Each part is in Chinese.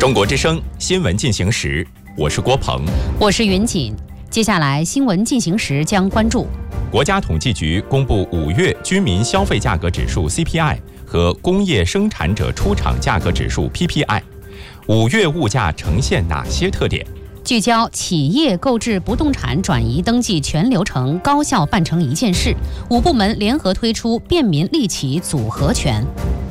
中国之声新闻进行时，我是郭鹏， 我是云锦。接下来新闻进行时将关注： 国家统计局公布5月居民消费价格指数 CPI 和工业生产者出厂价格指数 PPI，5月物价呈现哪些特点？ 聚焦企业购置不动产转移登记全流程高效办成一件事，5部门联合推出便民利企组合拳。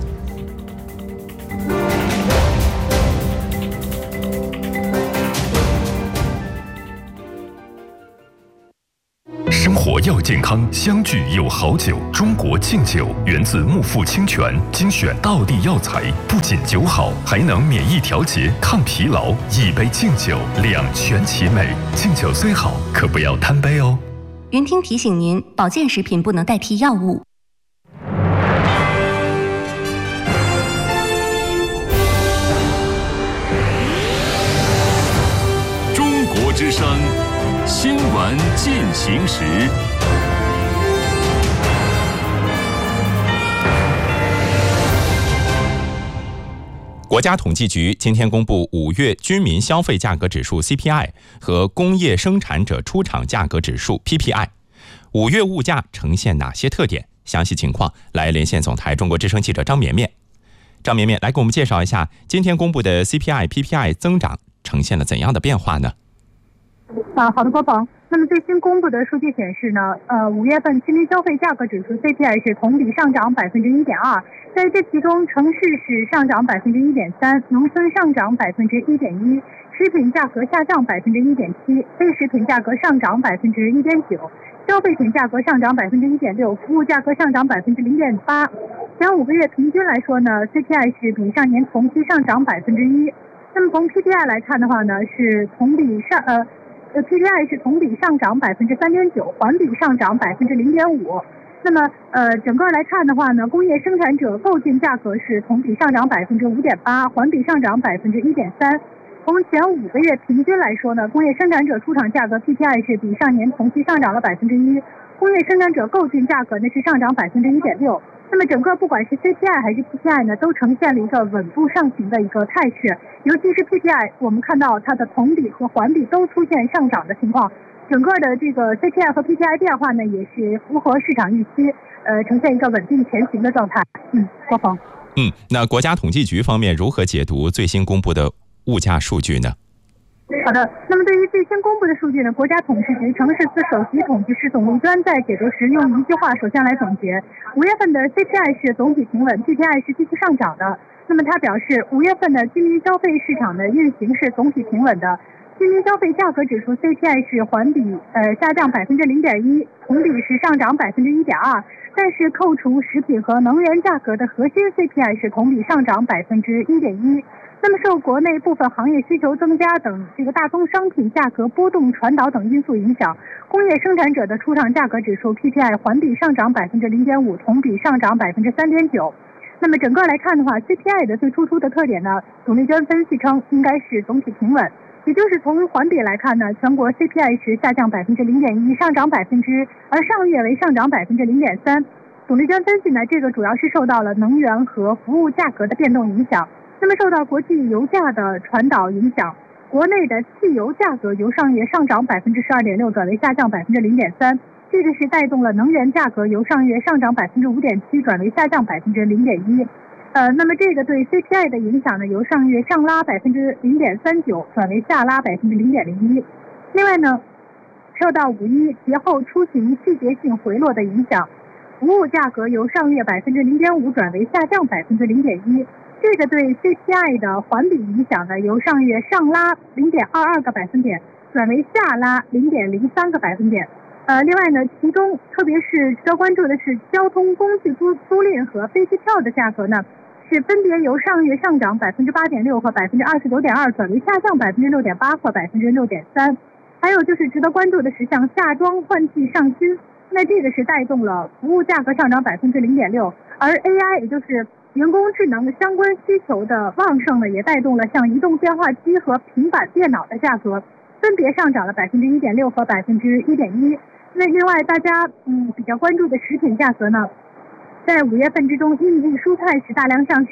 生活要健康，相聚有好酒。中国敬酒源自木富清泉，精选道地药材，不仅酒好，还能免疫调节、抗疲劳。一杯敬酒，两全其美。敬酒虽好，可不要贪杯哦。 云听提醒您，保健食品不能代替药物。 中国之声新闻进行时， 国家统计局今天公布5月居民消费价格指数 CPI 和工业生产者出厂价格指数 PPI，5月物价呈现哪些特点？详细情况来连线总台中国之声记者张绵绵。张绵绵来给我们介绍一下今天公布的 CPI、PPI 增长呈现了怎样的变化呢？ 好的，郭鹏。那么最新公布的数据显示呢，5月份居民消费价格指数 CPI 是同比上涨 1.2%， 在这其中城市是上涨 1.3%， 农村上涨 1.1%， 食品价格下降 1.7%， 非食品价格上涨 1.9%， 消费品价格上涨 1.6%， 服务价格上涨 0.8%。前5个月平均来说呢 ，CPI 是比上年同期上涨 1%。那么从 PPI 来看的话呢，是同比上PPI 是同比上涨 3.9%， 环比上涨 0.5%。那么整个来看的话呢，工业生产者购进价格是同比上涨 5.8%， 环比上涨 1.3%。从前5个月平均来说呢，工业生产者出厂价格 PPI 是比上年同期上涨了 1%， 工业生产者购进价格呢是上涨 1.6%。那么整个不管是 CPI 还是 PPI 呢，都呈现了一个稳步上行的一个态势。尤其是 PPI， 我们看到它的同比和环比都出现上涨的情况。整个的这个 CPI 和 PPI 变化呢，也是符合市场预期，呈现一个稳定前行的状态。郭鹏。 那国家统计局方面如何解读最新公布的物价数据呢？ 好的，那么对于最新公布的数据呢，国家统计局城市司首席统计师董丽娟在解读时用一句话首先来总结：5月份的 CPI 是总体平稳 ，PPI 是继续上涨的。那么他表示，5月份的居民消费市场的运行是总体平稳的，居民消费价格指数 CPI 是环比下降 0.1%， 同比是上涨 1.2%， 但是扣除食品和能源价格的核心 CPI 是同比上涨 1.1%。那么受国内部分行业需求增加等这个大宗商品价格波动传导等因素影响，工业生产者的出厂价格指数 PPI 环比上涨 0.5%， 同比上涨 3.9%。那么整个来看的话 ，CPI 的最突出的特点呢，董丽娟分析称应该是总体平稳，也就是从环比来看呢，全国 CPI 是下降 0.1%， 上涨而上月为上涨 0.3%。董丽娟分析呢，这个主要是受到了能源和服务价格的变动影响。那么受到国际油价的传导影响，国内的汽油价格由上月上涨 12.6%转为下降 0.3%， 这个是带动了能源价格由上月上涨 5.7% 转为下降 0.1%。那么这个对 CPI 的影响呢，由上月上拉 0.39% 转为下拉 0.01%。另外呢，受到5·1节后出行季节性回落的影响，服务价格由上月 0.5% 转为下降 0.1%。这个对 CPI 的环比影响呢，由上月上拉 0.22个百分点转为下拉 0.03个百分点。另外呢，其中特别是值得关注的是，交通工具租赁和飞机票的价格呢，是分别由上月上涨 8.6% 和 29.2% 转为下降 6.8% 和 6.3%。还有就是值得关注的是，像夏装换季上新，那这个是带动了服务价格上涨 0.6%， 而 AI 也就是人工智能相关需求的旺盛呢，也带动了像移动电话机和平板电脑的价格分别上涨了 1.6% 和 1.1%。那另外大家比较关注的食品价格呢，在5月份之中，因蔬菜是大量上市，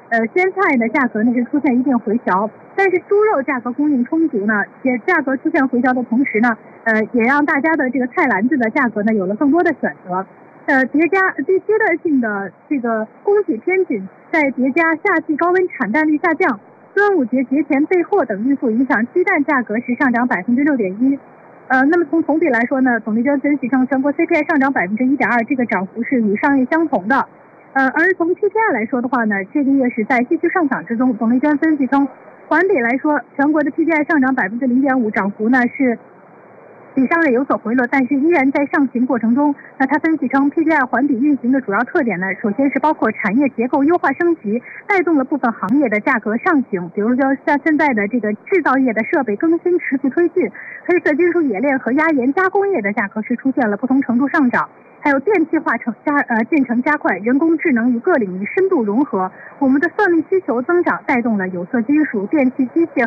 鲜菜的价格呢是出现一定回调，但是猪肉价格供应充足呢，也价格出现回调的同时呢，也让大家的这个菜篮子的价格呢有了更多的选择。叠加阶段性的这个供给偏紧，再叠加夏季高温产蛋率下降、端午节节前备货等因素影响，鸡蛋价格是上涨6.1%。那么从总体来说呢，董丽娟分析称，全国 CPI 上涨1.2%，这个涨幅是与上月相同的。而从 PPI 来说的话呢，这个月是在继续上涨之中。董丽娟分析称，环比来说，全国的 PPI 上涨0.5%，涨幅呢是比上月有所回落，但是依然在上行过程中。那他分析称 ，PPI 环比运行的主要特点呢，首先是包括产业结构优化升级，带动了部分行业的价格上行，比如说像现在的这个制造业的设备更新持续推进，黑色金属冶炼和压延加工业的价格是出现了不同程度上涨。还有电气化进程加快，人工智能与各领域深度融合，我们的算力需求增长带动了有色金属、电气机械